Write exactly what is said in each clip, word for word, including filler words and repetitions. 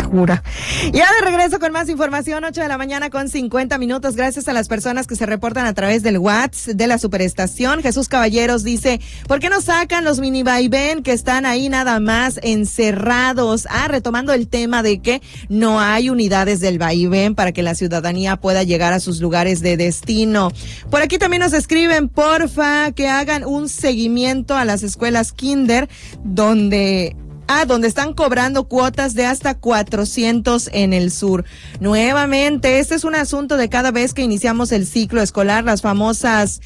jura. Ya de regreso con más información, ocho de la mañana con cincuenta minutos. Gracias a las personas que se reportan a través del WhatsApp de la superestación. Jesús Caballeros dice, ¿por qué no sacan los mini vaivén que están ahí nada más encerrados? Ah, retomando el tema de que no hay unidades del vaivén para que la ciudadanía pueda llegar a sus lugares de destino. Por aquí también nos escriben, porfa, que hagan un seguimiento a las escuelas kinder donde... Ah, donde están cobrando cuotas de hasta cuatrocientos en el sur. Nuevamente, este es un asunto de cada vez que iniciamos el ciclo escolar, las famosas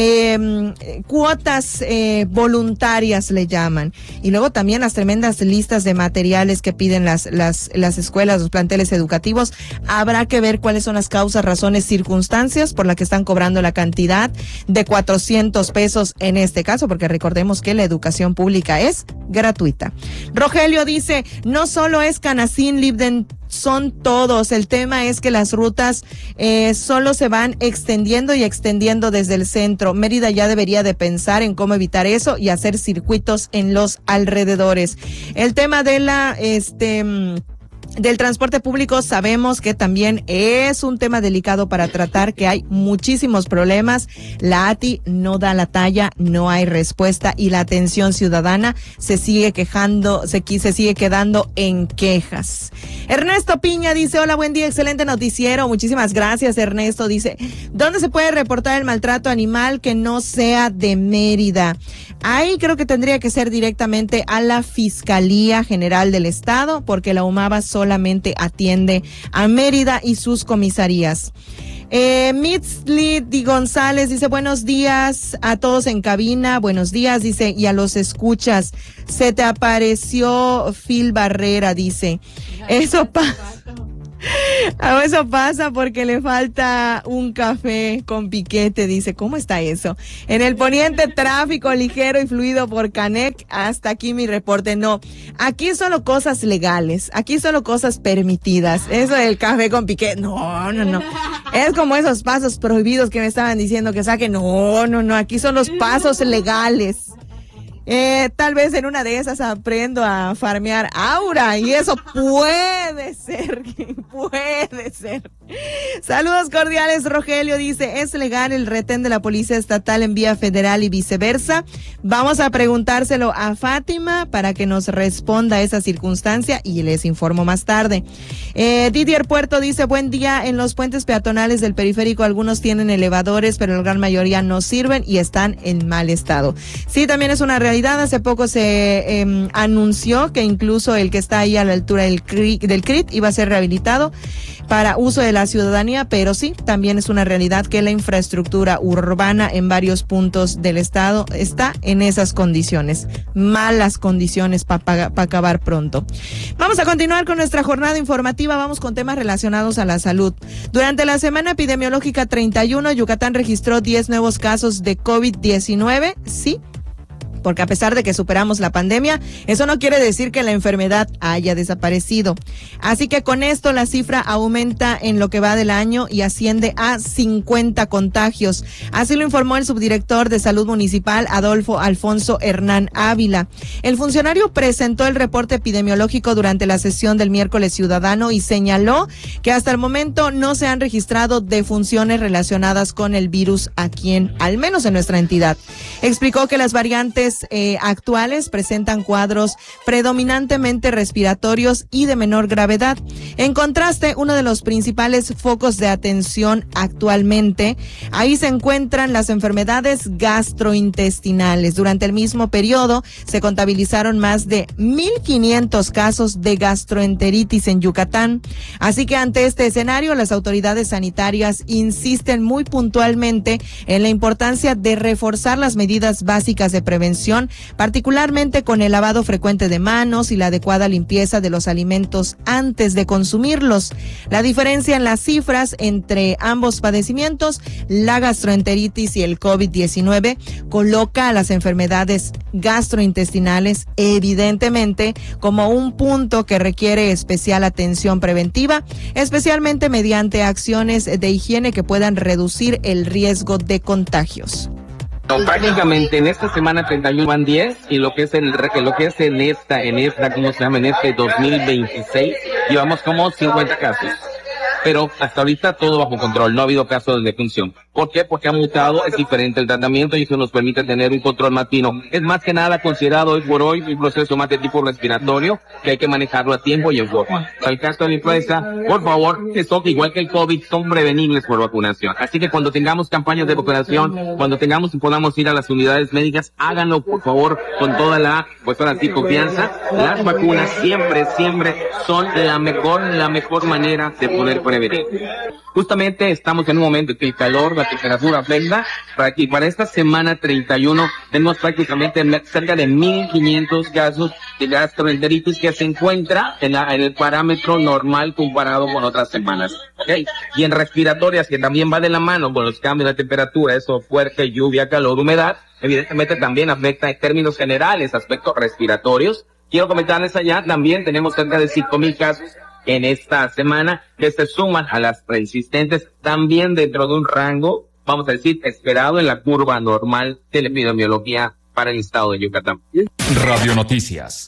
eh, cuotas eh, voluntarias le llaman. Y luego también las tremendas listas de materiales que piden las, las, las escuelas, los planteles educativos. Habrá que ver cuáles son las causas, razones, circunstancias por las que están cobrando la cantidad de cuatrocientos pesos en este caso, porque recordemos que la educación pública es gratuita. Rogelio dice, no solo es Canacín, Libden, son todos. El tema es que las rutas eh, solo se van extendiendo y extendiendo desde el centro. Mérida ya debería de pensar en cómo evitar eso y hacer circuitos en los alrededores. El tema de la, este... del transporte público sabemos que también es un tema delicado para tratar, que hay muchísimos problemas. La A T I no da la talla, no hay respuesta y la atención ciudadana se sigue quejando, se, se sigue quedando en quejas. Ernesto Piña dice, hola, buen día, excelente noticiero. Muchísimas gracias, Ernesto. Dice, ¿dónde se puede reportar el maltrato animal que no sea de Mérida? Ahí creo que tendría que ser directamente a la Fiscalía General del Estado, porque la UMAVA solamente atiende a Mérida y sus comisarías. Eh, Mitzli Di González dice, buenos días a todos en cabina, buenos días, dice, y a los escuchas. Se te apareció Phil Barrera, dice. Eso pasa. Eso pasa porque le falta un café con piquete, dice. ¿Cómo está eso? En el poniente, tráfico ligero y fluido por Canec. Hasta aquí mi reporte. No, aquí solo cosas legales, aquí solo cosas permitidas. Eso del café con piquete, no, no, no. Es como esos pasos prohibidos que me estaban diciendo que saque. No, no, no, aquí son los pasos legales. Eh, tal vez en una de esas aprendo a farmear aura y eso puede ser, puede ser. Saludos cordiales, Rogelio dice, ¿es legal el retén de la policía estatal en vía federal y viceversa? Vamos a preguntárselo a Fátima para que nos responda esa circunstancia y les informo más tarde. Eh, Didier Puerto dice, buen día, en los puentes peatonales del periférico algunos tienen elevadores, pero la gran mayoría no sirven y están en mal estado. Sí, también es una realidad. Hace poco se eh, anunció que incluso el que está ahí a la altura del C R I, del C R I T iba a ser rehabilitado para uso de la ciudadanía, pero sí, también es una realidad que la infraestructura urbana en varios puntos del estado está en esas condiciones, malas condiciones para pa, pa acabar pronto. Vamos a continuar con nuestra jornada informativa, vamos con temas relacionados a la salud. Durante la semana epidemiológica treinta y uno, Yucatán registró diez nuevos casos de COVID diecinueve, sí, porque a pesar de que superamos la pandemia, eso no quiere decir que la enfermedad haya desaparecido. Así que con esto la cifra aumenta en lo que va del año y asciende a cincuenta contagios. Así lo informó el subdirector de Salud Municipal, Adolfo Alfonso Hernán Ávila. El funcionario presentó el reporte epidemiológico durante la sesión del miércoles ciudadano y señaló que hasta el momento no se han registrado defunciones relacionadas con el virus aquí en, al menos en nuestra entidad. Explicó que las variantes Eh, actuales presentan cuadros predominantemente respiratorios y de menor gravedad. En contraste, uno de los principales focos de atención actualmente, ahí se encuentran las enfermedades gastrointestinales. Durante el mismo periodo se contabilizaron más de mil quinientos casos de gastroenteritis en Yucatán. Así que ante este escenario, las autoridades sanitarias insisten muy puntualmente en la importancia de reforzar las medidas básicas de prevención, particularmente con el lavado frecuente de manos y la adecuada limpieza de los alimentos antes de consumirlos. La diferencia en las cifras entre ambos padecimientos, la gastroenteritis y el COVID diecinueve, coloca a las enfermedades gastrointestinales evidentemente como un punto que requiere especial atención preventiva, especialmente mediante acciones de higiene que puedan reducir el riesgo de contagios. No, prácticamente en esta semana treinta y uno van diez y lo que es en lo que es en esta en esta cómo se llama en este dos mil veintiséis llevamos como cincuenta casos. Pero hasta ahorita todo bajo control, no ha habido casos de defunción. ¿Por qué? Porque ha mutado, es diferente el tratamiento y eso nos permite tener un control más fino. Es más que nada considerado hoy por hoy un proceso más de tipo respiratorio que hay que manejarlo a tiempo y en forma. En el caso de la influenza, por favor, esto igual que el COVID son prevenibles por vacunación. Así que cuando tengamos campañas de vacunación, cuando tengamos y podamos ir a las unidades médicas, háganlo por favor con toda la, pues ahora sí, confianza. Las vacunas siempre, siempre son la mejor, la mejor manera de poder prevenir. Justamente estamos en un momento en que el calor, la temperatura afecta, para que para esta semana treinta y uno tenemos prácticamente cerca de mil quinientos casos de gastroenteritis que se encuentra en, la, en el parámetro normal comparado con otras semanas. ¿Okay? Y en respiratorias, que también va de la mano con los cambios de temperatura, eso fuerte, lluvia, calor, humedad, evidentemente también afecta en términos generales aspectos respiratorios. Quiero comentarles allá, también tenemos cerca de cinco mil casos en esta semana que se suman a las persistentes, también dentro de un rango, vamos a decir, esperado en la curva normal de la epidemiología para el estado de Yucatán. Radio Noticias.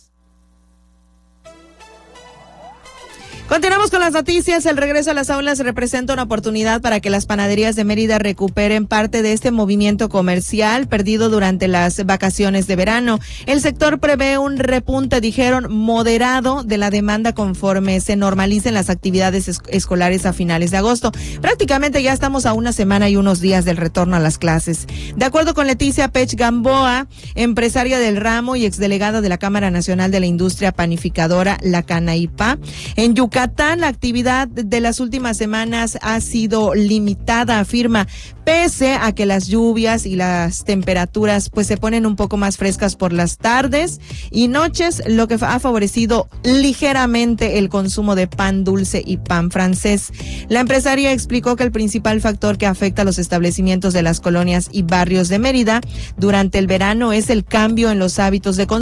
Continuamos con las noticias. El regreso a las aulas representa una oportunidad para que las panaderías de Mérida recuperen parte de este movimiento comercial perdido durante las vacaciones de verano. El sector prevé un repunte, dijeron, moderado de la demanda conforme se normalicen las actividades es- escolares a finales de agosto. Prácticamente ya estamos a una semana y unos días del retorno a las clases. De acuerdo con Leticia Pech Gamboa, empresaria del ramo y exdelegada de la Cámara Nacional de la Industria Panificadora, la Canaipa, en Yucatán Yucatán, la actividad de las últimas semanas ha sido limitada, afirma, pese a que las lluvias y las temperaturas pues se ponen un poco más frescas por las tardes y noches, lo que ha favorecido ligeramente el consumo de pan dulce y pan francés. La empresaria explicó que el principal factor que afecta a los establecimientos de las colonias y barrios de Mérida durante el verano es el cambio en los hábitos de consumo